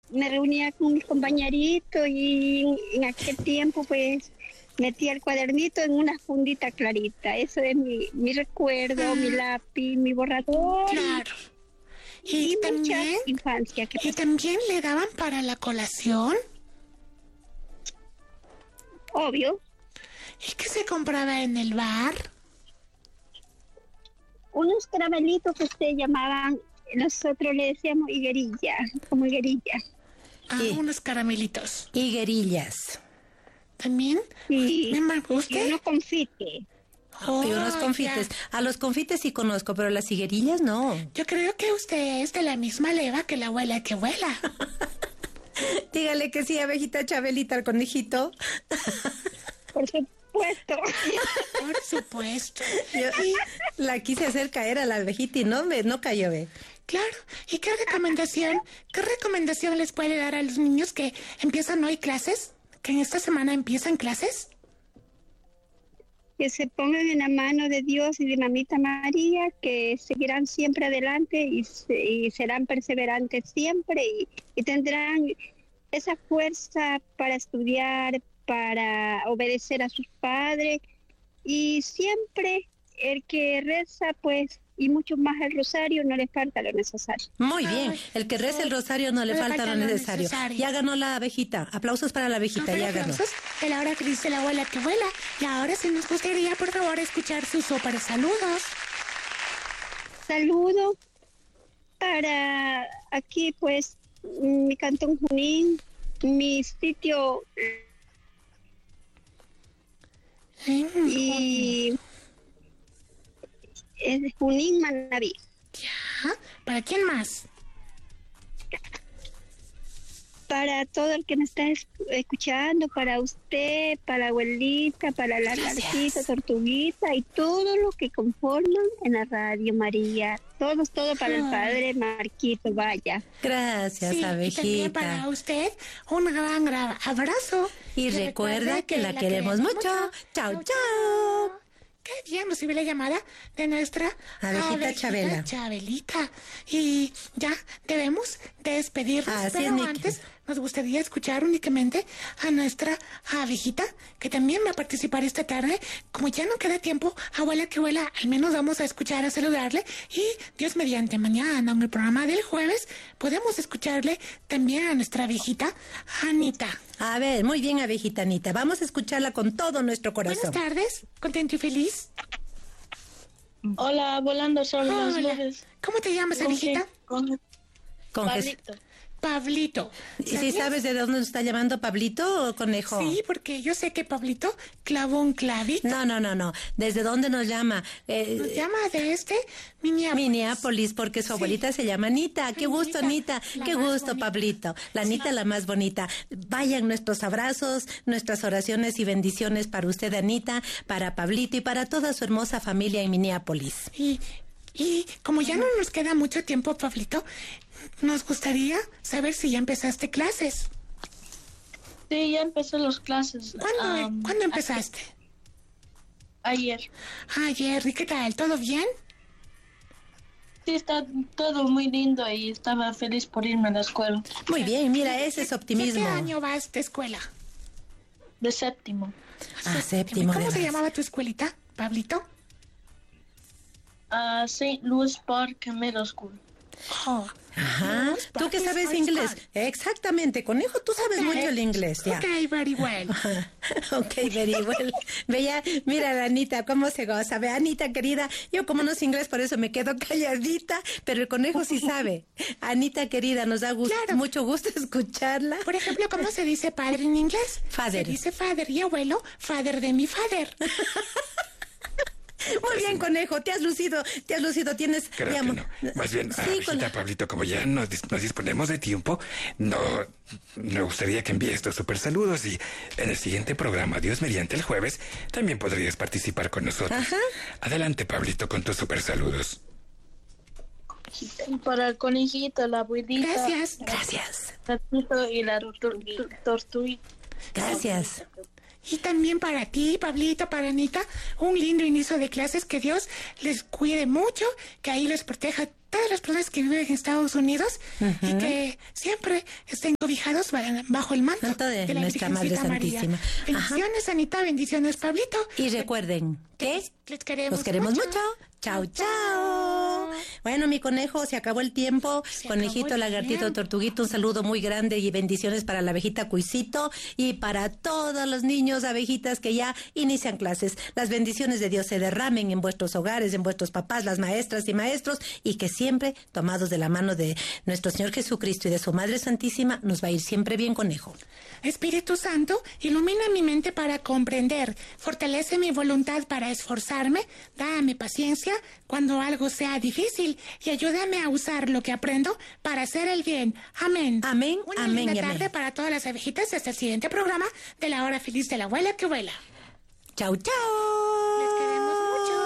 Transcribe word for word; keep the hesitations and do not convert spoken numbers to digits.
me reunía con mis compañeritos y en aquel tiempo pues metía el cuadernito en una fundita clarita. Eso es mi, mi recuerdo, mi lápiz, mi borrador. Claro. Y, y también, mucha infancia. Que ¿Y también le daban para la colación? Obvio. ¿Y qué se compraba en el bar? Unos caramelitos que se llamaban, nosotros le decíamos higuerilla, como higuerilla. Ah, Sí. unos caramelitos. Higuerillas. ¿También? Sí. ¿Me gusta? Y unos confites. Oh, y unos confites. ya. A los confites sí conozco, pero las higuerillas no. Yo creo que usted es de la misma leva que la abuela que vuela. Dígale que sí, abejita Chabelita, al conejito. Por supuesto. Por supuesto. Yo la quise hacer caer a la abejita y no me, no cayó, ve. Claro. ¿Y qué recomendación, qué recomendación les puede dar a los niños que empiezan hoy clases? ¿Que en esta semana empiezan clases? Que se pongan en la mano de Dios y de Mamita María, que seguirán siempre adelante y, se, y serán perseverantes siempre y, y tendrán esa fuerza para estudiar, para obedecer a sus padres y siempre el que reza pues y mucho más el rosario no le falta lo necesario. Muy bien, el que reza el rosario no le falta lo necesario. Ya ganó la abejita. Aplausos para la abejita, No, ya ganó. aplausos de la hora que dice la abuela que vuela. Y ahora sí nos gustaría, por favor, escuchar sus súper saludos. Saludo para aquí pues mi cantón Junín, mi sitio y es de Junín, Manaví. Ya. ¿Para quién más? Para todo el que me está es- escuchando, para usted, para la abuelita, para la Narcisa, Tortuguita y todo lo que conforman en la radio María. Todos, todo para el padre Marquito, vaya. Gracias, Sí, y abejita. también para usted un gran, gran abrazo. Y recuerda que la queremos mucho. Chao, chao. Qué bien, recibí la llamada de nuestra Abejita Chabela. Chabelita. Y ya debemos despedirnos, Así es, pero Nicky. antes nos gustaría escuchar únicamente a nuestra abejita, que también va a participar esta tarde. Como ya no queda tiempo, abuela que vuela, al menos vamos a escuchar, a saludarle. Y Dios mediante, mañana, en el programa del jueves, podemos escucharle también a nuestra abejita, Anita. A ver, muy bien, abejita Anita. Vamos a escucharla con todo nuestro corazón. Buenas tardes, contento y feliz. Hola, volando sobre las Hola. nubes. ¿Cómo te llamas, ¿Con abejita? qué? Con Con Jes- Pablito. Pablito. ¿Y si ¿Sabías? sabes de dónde nos está llamando Pablito o conejo? Sí, porque yo sé que Pablito clavó un clavito. No, no, no, no. ¿Desde dónde nos llama? Eh, Nos llama de este Minneapolis. Minneapolis, porque su Sí. abuelita se llama Anita. Qué gusto, Anita, Anita. la Qué más gusto, bonita. Pablito. La Anita, la más bonita. Vayan nuestros abrazos, nuestras oraciones y bendiciones para usted, Anita, para Pablito y para toda su hermosa familia en Minneapolis. Y, y como ya no nos queda mucho tiempo, Pablito, nos gustaría saber si ya empezaste clases. Sí, ya empecé las clases. ¿Cuándo, am, ¿cuándo empezaste? Ayer. Ayer. ¿Y qué tal? ¿Todo bien? Sí, está todo muy lindo y estaba feliz por irme a la escuela. Muy bien, mira, ese es ¿De optimismo. qué año vas de escuela? De séptimo. Ah, ¿Y séptimo. ¿Cómo de se más. llamaba tu escuelita, Pablito? A Saint Louis Park Middle School. Oh. Ajá. Louis ¿Tú qué Park sabes High inglés? School. Exactamente, conejo, tú sabes Ok. mucho el inglés, ya. Ok, very well. Ok, very well. Ve ya, mira a Anita, cómo se goza. Ve, Anita, querida, yo como no sé inglés, por eso me quedo calladita, pero el conejo sí sabe. Anita, querida, nos da gusto, Claro. mucho gusto escucharla. Por ejemplo, ¿cómo se dice padre en inglés? Father. Se dice father y abuelo, father de mi father. Muy bien, conejo, te has lucido, te has lucido, tienes... Creo digamos, que no. Más bien, sí, abejita con la- Pablito, como ya nos, dis- nos disponemos de tiempo, no, me gustaría que envíes tus super saludos y en el siguiente programa, Dios mediante el jueves, también podrías participar con nosotros. Ajá. Adelante, Pablito, con tus super saludos. Para el conejito, la abuelita. Gracias. Gracias, el gatito y la tor- tor- tortuguita. gracias. Y también para ti, Pablito, para Anita, un lindo inicio de clases, que Dios les cuide mucho, que ahí les proteja todas las personas que viven en Estados Unidos Ujú. y que siempre estén cobijados ba- bajo el manto Manto de la nuestra Madre Virgencita María. Santísima. Ajá. Bendiciones, Anita, bendiciones, Pablito. Y recuerden que Les queremos los queremos mucho. Chao, chao. Bueno, mi conejo, se acabó el tiempo. Se Conejito, acabó el lagartito, tiempo. tortuguito, un saludo muy grande y bendiciones para la abejita Cuisito y para todos los niños abejitas que ya inician clases. Las bendiciones de Dios se derramen en vuestros hogares, en vuestros papás, las maestras y maestros, y que siempre, tomados de la mano de nuestro Señor Jesucristo y de su Madre Santísima, nos va a ir siempre bien, conejo. Espíritu Santo, ilumina mi mente para comprender, fortalece mi voluntad para esforzarme, dame paciencia cuando algo sea difícil y ayúdame a usar lo que aprendo para hacer el bien. Amén. Amén, Una amén linda y amén. tarde para todas las abejitas hasta el siguiente programa de la hora feliz de la abuela que vuela. Chau, chau.